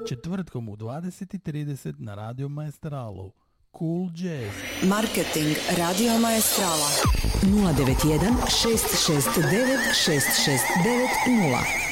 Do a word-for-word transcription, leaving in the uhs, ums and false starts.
četvrtkom u dvadeset i trideset na Radio Maestralu. Cool Jazz. Marketing Radio Maestrala nula devet jedan šest šest devet šest šest devet nula.